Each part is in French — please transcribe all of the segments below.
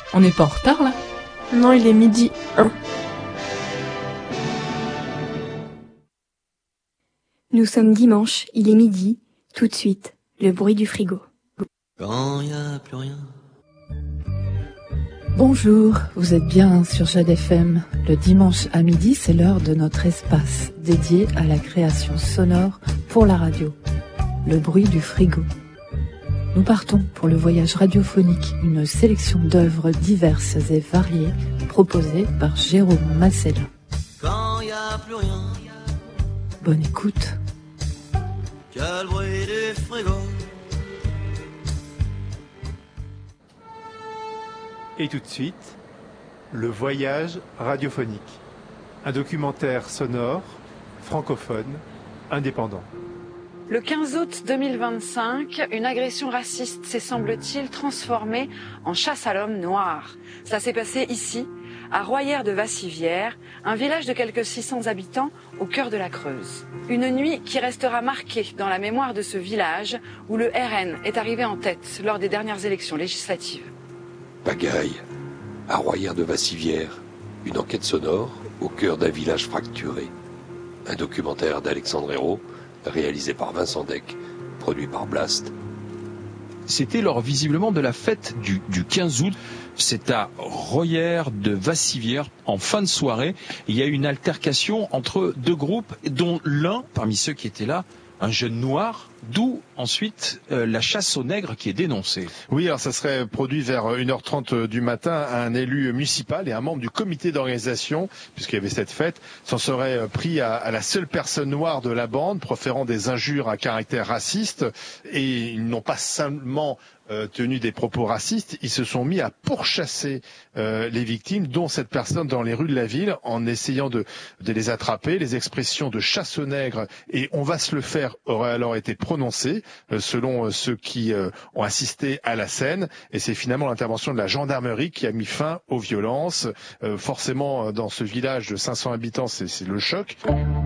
On n'est pas en retard là? Non, il est 12h01. Nous sommes dimanche, il est midi, tout de suite, le bruit du frigo. Quand y a plus rien. Bonjour, vous êtes bien sur Jade FM. Le dimanche à midi, c'est l'heure de notre espace dédié à la création sonore pour la radio. Le bruit du frigo. Nous partons pour le voyage radiophonique, une sélection d'œuvres diverses et variées proposées par Jérôme Massella. Quand y a plus rien. Bonne écoute. Que le bruit du frigo. Et tout de suite, le voyage radiophonique. Un documentaire sonore, francophone, indépendant. Le 15 août 2025, une agression raciste s'est, semble-t-il, transformée en chasse à l'homme noir. Ça s'est passé ici, à Royères-de-Vassivière, un village de quelques 600 habitants au cœur de la Creuse. Une nuit qui restera marquée dans la mémoire de ce village où le RN est arrivé en tête lors des dernières élections législatives. Pagaille, à Royères-de-Vassivière, une enquête sonore au cœur d'un village fracturé. Un documentaire d'Alexandre Hérault, réalisé par Vincent Deck, produit par Blast. C'était lors visiblement de la fête du 15 août. C'est à Royères-de-Vassivière, en fin de soirée. Il y a eu une altercation entre deux groupes, dont l'un, parmi ceux qui étaient là, un jeune noir, d'où ensuite la chasse aux nègres qui est dénoncée. Oui, alors ça serait produit vers 1h30 du matin. Un élu municipal et un membre du comité d'organisation, puisqu'il y avait cette fête, s'en serait pris à la seule personne noire de la bande, proférant des injures à caractère raciste. Et ils n'ont pas seulement tenu des propos racistes, ils se sont mis à pourchasser les victimes, dont cette personne, dans les rues de la ville, en essayant de les attraper. Les expressions de chasse aux nègres et on va se le faire auraient alors été prononcées selon ceux qui ont assisté à la scène, et c'est finalement l'intervention de la gendarmerie qui a mis fin aux violences. Forcément, dans ce village de 500 habitants, c'est le choc.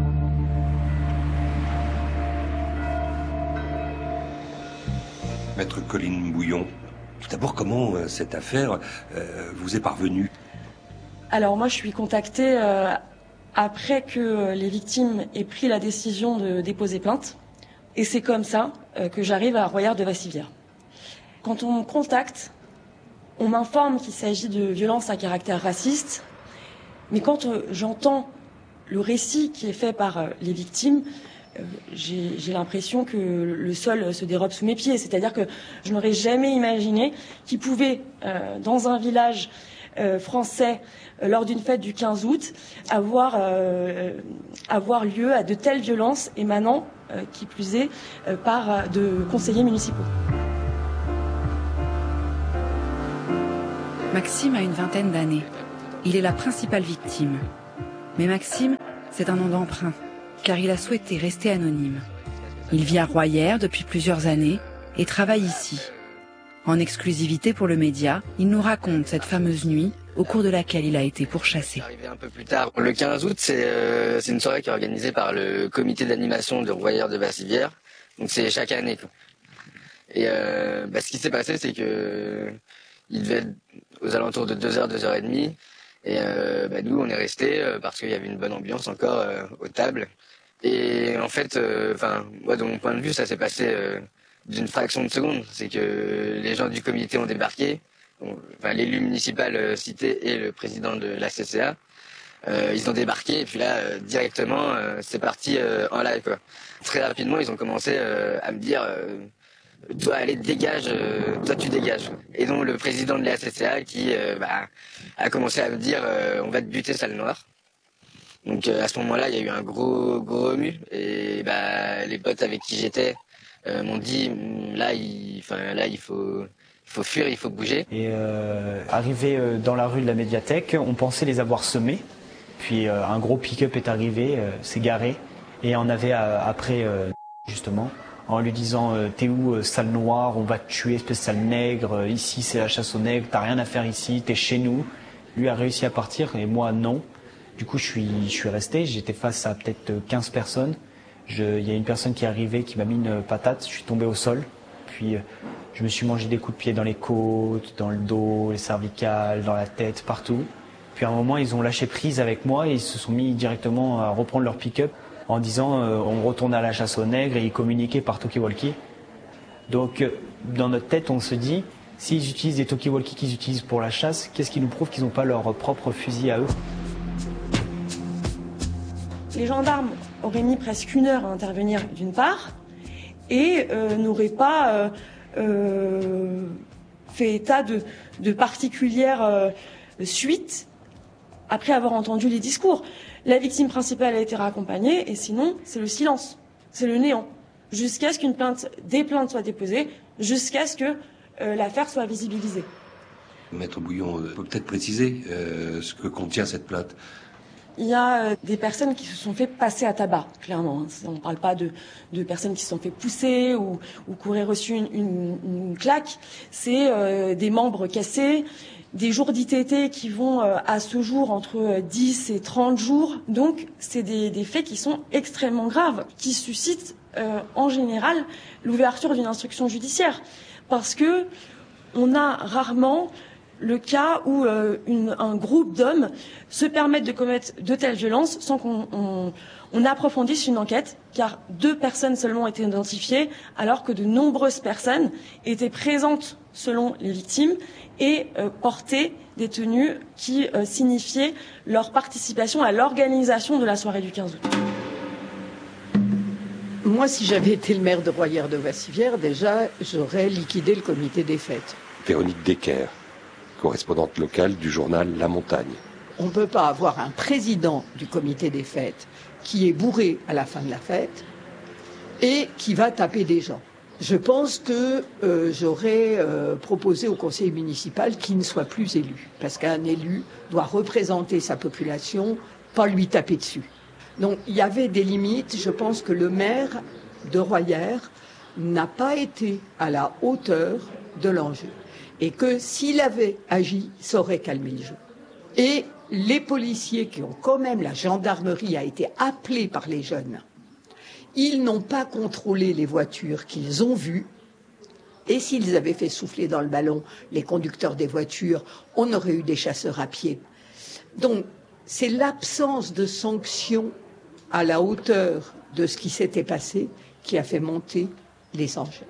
Maître Colline Bouillon, tout d'abord, comment cette affaire vous est parvenue? Alors moi, je suis contactée après que les victimes aient pris la décision de déposer plainte. Et c'est comme ça que j'arrive à Royères-de-Vassivière. Quand on me contacte, on m'informe qu'il s'agit de violences à caractère raciste. Mais quand j'entends le récit qui est fait par les victimes, j'ai l'impression que le sol se dérobe sous mes pieds. C'est-à-dire que je n'aurais jamais imaginé qu'il pouvait, dans un village français, lors d'une fête du 15 août, avoir lieu à de telles violences émanant, qui plus est, par de conseillers municipaux. Maxime a une vingtaine d'années. Il est la principale victime. Mais Maxime, c'est un nom d'emprunt, car il a souhaité rester anonyme. Il vit à Royères depuis plusieurs années et travaille ici. En exclusivité pour le média, il nous raconte cette fameuse nuit au cours de laquelle il a été pourchassé. Arrivé un peu plus tard. Le 15 août, c'est une soirée qui est organisée par le comité d'animation de Royères-de-Vassivière. Donc c'est chaque année, quoi. Et ce qui s'est passé, c'est que il devait être aux alentours de 2h, 2h30. Et nous, on est restés parce qu'il y avait une bonne ambiance encore aux tables. Et en fait, moi, de mon point de vue, ça s'est passé d'une fraction de seconde. C'est que les gens du comité ont débarqué, l'élu municipal cité et le président de la CCA. Ils ont débarqué et puis là, directement, c'est parti en live, quoi. Très rapidement, ils ont commencé à me dire toi, allez, dégage, toi tu dégages. Et donc le président de la CCA qui a commencé à me dire on va te buter, sale noir. Donc à ce moment-là, il y a eu un gros remue et les potes avec qui j'étais m'ont dit là il faut fuir, il faut bouger. Et arrivé dans la rue de la médiathèque, on pensait les avoir semés. Puis un gros pick-up est arrivé, s'est garé et on avait après justement en lui disant t'es où, sale noir, on va te tuer, espèce de sale nègre, ici c'est la chasse aux nègres, t'as rien à faire ici, t'es chez nous. Lui a réussi à partir et moi non. Du coup je suis resté, j'étais face à peut-être 15 personnes. Il y a une personne qui est arrivée qui m'a mis une patate, je suis tombé au sol. Puis Je me suis mangé des coups de pied dans les côtes, dans le dos, les cervicales, dans la tête, partout. Puis à un moment, ils ont lâché prise avec moi et ils se sont mis directement à reprendre leur pick-up en disant on retourne à la chasse aux nègres et ils communiquaient par talkie-walkie. Donc dans notre tête, on se dit, s'ils utilisent des talkie-walkie qu'ils utilisent pour la chasse, qu'est-ce qui nous prouve qu'ils n'ont pas leur propre fusil à eux? Les gendarmes auraient mis presque 1 heure à intervenir d'une part et n'auraient pas fait état de particulières suites après avoir entendu les discours. La victime principale a été raccompagnée et sinon c'est le silence, c'est le néant, jusqu'à ce des plaintes soient déposées, jusqu'à ce que l'affaire soit visibilisée. Maître Bouillon peut peut-être préciser ce que contient cette plainte. Il y a des personnes qui se sont fait passer à tabac, clairement. On ne parle pas de personnes qui se sont fait pousser ou qui auraient reçu une claque. C'est des membres cassés, des jours d'ITT qui vont à ce jour entre 10 et 30 jours. Donc, c'est des faits qui sont extrêmement graves, qui suscitent en général l'ouverture d'une instruction judiciaire. Parce que on a rarement le cas où un groupe d'hommes se permettent de commettre de telles violences sans qu'on approfondisse une enquête, car 2 personnes seulement ont été identifiées, alors que de nombreuses personnes étaient présentes selon les victimes et portaient des tenues qui signifiaient leur participation à l'organisation de la soirée du 15 août. Moi, si j'avais été le maire de Royères-de-Vassivière, déjà, j'aurais liquidé le comité des fêtes. Véronique Decker, correspondante locale du journal La Montagne. On ne peut pas avoir un président du comité des fêtes qui est bourré à la fin de la fête et qui va taper des gens. Je pense que j'aurais proposé au conseil municipal qu'il ne soit plus élu, parce qu'un élu doit représenter sa population, pas lui taper dessus. Donc il y avait des limites. Je pense que le maire de Royères n'a pas été à la hauteur de l'enjeu. Et que s'il avait agi, ça aurait calmé le jeu. Et les policiers qui ont quand même, la gendarmerie a été appelée par les jeunes, ils n'ont pas contrôlé les voitures qu'ils ont vues. Et s'ils avaient fait souffler dans le ballon les conducteurs des voitures, on aurait eu des chasseurs à pied. Donc, c'est l'absence de sanctions à la hauteur de ce qui s'était passé qui a fait monter les enchères.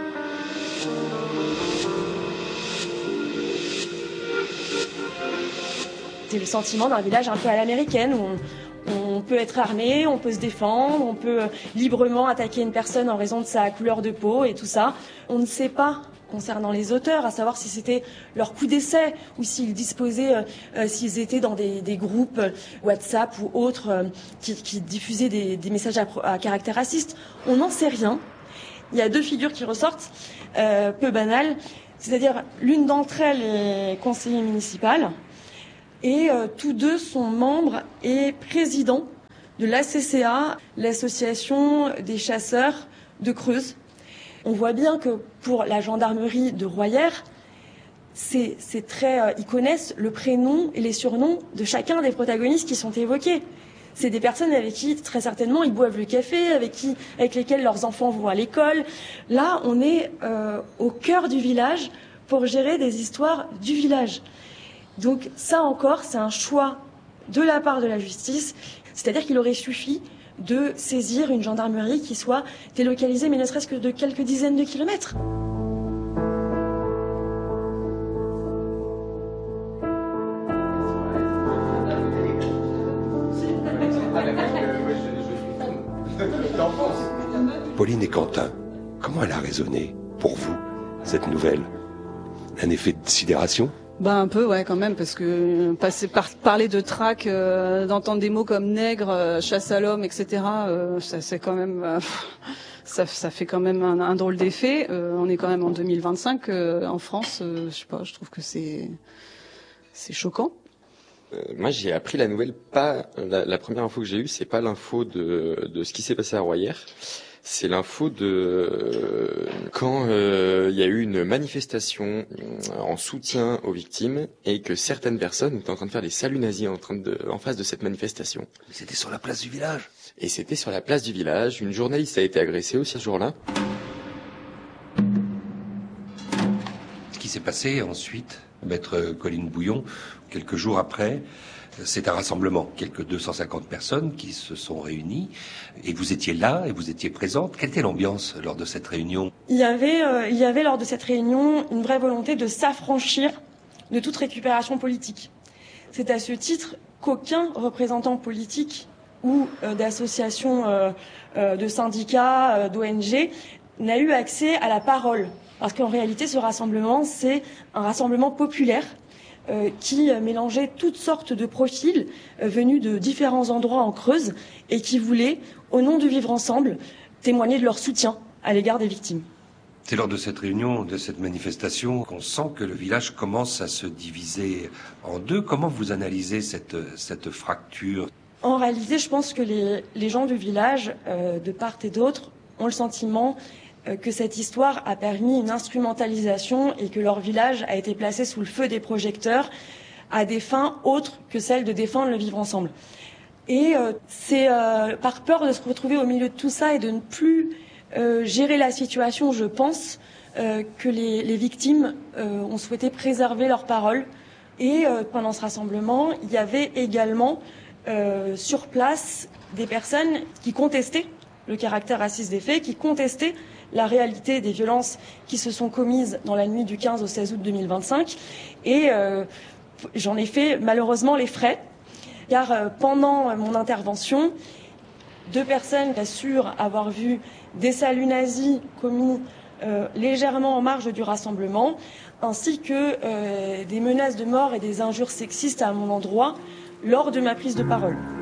C'est le sentiment d'un village un peu à l'américaine où on peut être armé, on peut se défendre, on peut librement attaquer une personne en raison de sa couleur de peau et tout ça. On ne sait pas, concernant les auteurs, à savoir si c'était leur coup d'essai ou s'ils disposaient, s'ils étaient dans des groupes WhatsApp ou autres qui diffusaient des messages à caractère raciste. On n'en sait rien. Il y a 2 figures qui ressortent, peu banales, c'est-à-dire l'une d'entre elles est conseillère municipale, et tous 2 sont membres et présidents de l'ACCA, l'association des chasseurs de Creuse. On voit bien que pour la gendarmerie de Royères, c'est très, ils connaissent le prénom et les surnoms de chacun des protagonistes qui sont évoqués. C'est des personnes avec qui, très certainement, ils boivent le café, avec lesquelles leurs enfants vont à l'école. Là, on est au cœur du village pour gérer des histoires du village. Donc ça encore, c'est un choix de la part de la justice, c'est-à-dire qu'il aurait suffi de saisir une gendarmerie qui soit délocalisée, mais ne serait-ce que de quelques dizaines de kilomètres. Pauline et Quentin, comment elle a résonné, pour vous, cette nouvelle? Un effet de sidération? Un peu, ouais, quand même, parce que parler de traque, d'entendre des mots comme nègre, chasse à l'homme, etc., ça c'est quand même, ça fait quand même un drôle d'effet. On est quand même en 2025 en France. Je sais pas, je trouve que c'est choquant. Moi, j'ai appris la nouvelle, pas la première info que j'ai eue, c'est pas l'info de ce qui s'est passé à Royères. C'est l'info de quand il y a eu une manifestation en soutien aux victimes et que certaines personnes étaient en train de faire des saluts nazis en face de cette manifestation. C'était sur la place du village. Et c'était sur la place du village. Une journaliste a été agressée aussi ce jour-là. s'est passé ensuite, maître Colline Bouillon, quelques jours après? C'est un rassemblement, quelques 250 personnes qui se sont réunies, et vous étiez là, et vous étiez présente. Quelle était l'ambiance lors de cette réunion? Il y avait lors de cette réunion une vraie volonté de s'affranchir de toute récupération politique. C'est à ce titre qu'aucun représentant politique ou d'association de syndicats, d'ONG n'a eu accès à la parole. Parce qu'en réalité, ce rassemblement, c'est un rassemblement populaire qui mélangeait toutes sortes de profils venus de différents endroits en Creuse et qui voulaient, au nom du vivre ensemble, témoigner de leur soutien à l'égard des victimes. C'est lors de cette réunion, de cette manifestation, qu'on sent que le village commence à se diviser en deux. Comment vous analysez cette fracture? En réalité, je pense que les gens du village, de part et d'autre, ont le sentiment que cette histoire a permis une instrumentalisation et que leur village a été placé sous le feu des projecteurs à des fins autres que celles de défendre le vivre ensemble. Et c'est par peur de se retrouver au milieu de tout ça et de ne plus gérer la situation, je pense, que les victimes ont souhaité préserver leurs paroles. Et pendant ce rassemblement, il y avait également sur place des personnes qui contestaient le caractère raciste des faits, qui contestaient la réalité des violences qui se sont commises dans la nuit du 15 au 16 août 2025. Et j'en ai fait malheureusement les frais, car pendant mon intervention, 2 personnes assurent avoir vu des saluts nazis commis légèrement en marge du rassemblement, ainsi que des menaces de mort et des injures sexistes à mon endroit lors de ma prise de parole.